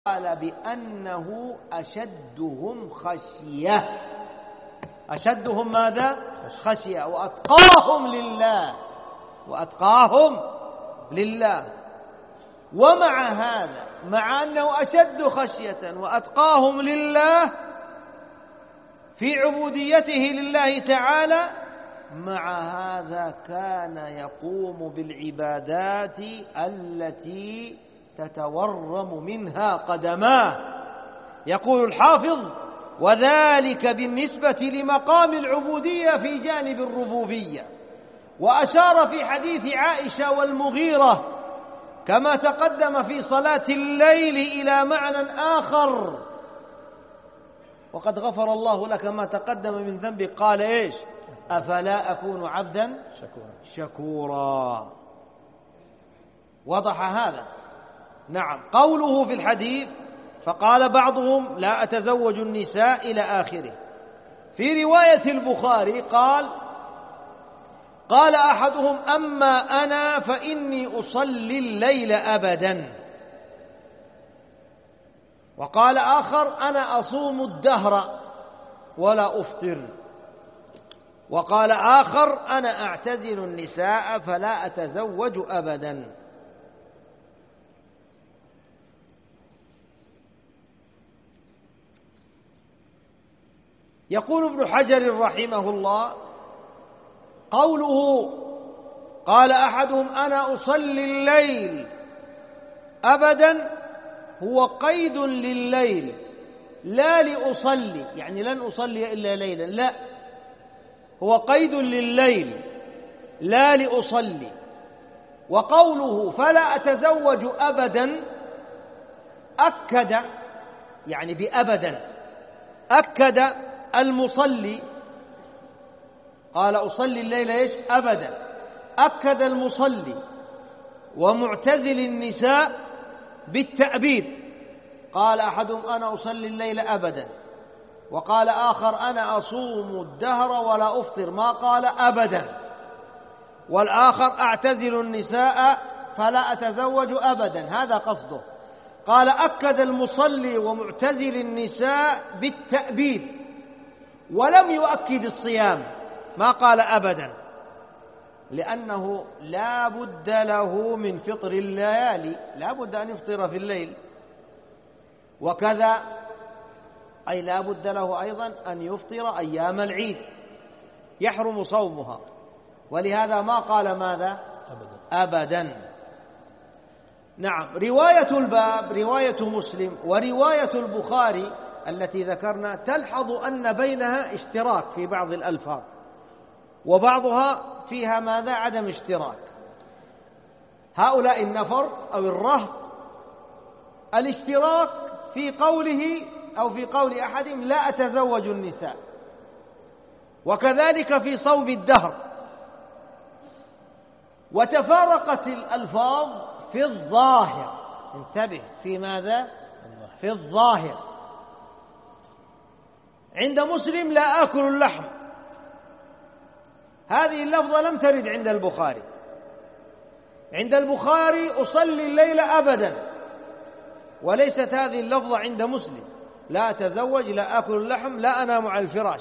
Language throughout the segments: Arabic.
قال بأنه أشدهم خشية. أشدهم ماذا؟ خشية. وأتقاهم لله، وأتقاهم لله. ومع هذا، مع أنه أشد خشية وأتقاهم لله في عبوديته لله تعالى، مع هذا كان يقوم بالعبادات التي تتورم منها قدماه. يقول الحافظ: وذلك بالنسبة لمقام العبودية في جانب الربوبية. وأشار في حديث عائشة والمغيرة كما تقدم في صلاة الليل إلى معنى آخر: وقد غفر الله لك ما تقدم من ذنبك. قال إيش؟ أفلا أكون عبدا شكورا. وضح هذا. نعم. قوله في الحديث: فقال بعضهم لا أتزوج النساء إلى آخره. في رواية البخاري قال أحدهم: أما أنا فإني أصلي الليل أبدا. وقال آخر: أنا أصوم الدهر ولا أفطر. وقال آخر: أنا أعتزل النساء فلا أتزوج أبدا. يقول ابن حجر رحمه الله: قوله قال أحدهم أنا أصلي الليل أبدا هو قيد لليل، لا لأصلي، يعني لن أصلي إلا ليلا، لا، هو قيد لليل لا لأصلي. وقوله فلا أتزوج أبدا أكد، يعني بأبدا أكد المصلي. قال أصلي الليل إيش؟ أبدا. أكد المصلي ومعتزل النساء بالتأبيد. قال أحدهم أنا أصلي الليل أبدا، وقال آخر أنا أصوم الدهر ولا أفطر، ما قال أبدا. والآخر أعتزل النساء فلا أتزوج أبدا، هذا قصده. قال أكد المصلي ومعتزل النساء بالتأبيد، ولم يؤكد الصيام، ما قال أبدا، لأنه لا بد له من فطر الليالي، لا بد أن يفطر في الليل. وكذا أي لا بد له أيضا أن يفطر أيام العيد، يحرم صومها، ولهذا ما قال ماذا؟ أبدا. نعم. رواية الباب رواية مسلم ورواية البخاري التي ذكرنا تلحظ أن بينها اشتراك في بعض الألفاظ، وبعضها فيها ماذا؟ عدم اشتراك. هؤلاء النفر أو الرهط، الاشتراك في قوله أو في قول أحدهم لا أتزوج النساء، وكذلك في صوم الدهر. وتفارقت الألفاظ في الظاهر. انتبه، في ماذا؟ في الظاهر. عند مسلم لا آكل اللحم، هذه اللفظة لم ترد عند البخاري. عند البخاري أصلي الليل أبدا، وليست هذه اللفظة عند مسلم. لا أتزوج، لا آكل اللحم، لا أنام على الفراش.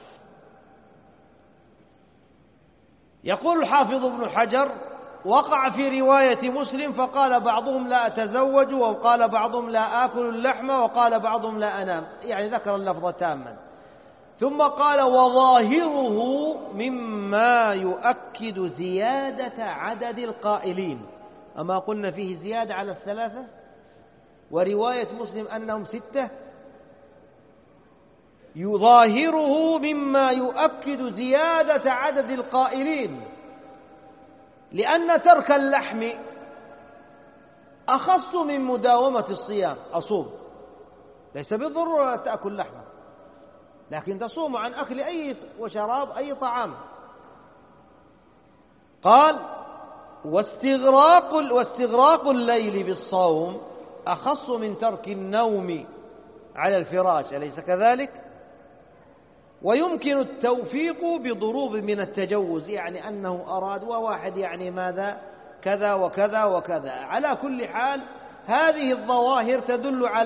يقول الحافظ ابن حجر: وقع في رواية مسلم فقال بعضهم لا أتزوج، وقال بعضهم لا آكل اللحم، وقال بعضهم لا أنام، يعني ذكر اللفظ تاما. ثم قال: وظاهره مما يؤكد زيادة عدد القائلين. أما قلنا فيه زيادة على الثلاثة، ورواية مسلم أنهم 6. يظاهره مما يؤكد زيادة عدد القائلين، لأن ترك اللحم أخص من مداومة الصيام. أصوم، ليس بالضرورة تأكل لحمة، لكن تصوم عن أكل أي وشراب أي طعام. قال: واستغراق الليل بالصوم أخص من ترك النوم على الفراش، أليس كذلك؟ ويمكن التوفيق بضروب من التجوز، يعني أنه أراد وواحد يعني ماذا؟ كذا وكذا وكذا. على كل حال هذه الظواهر تدل على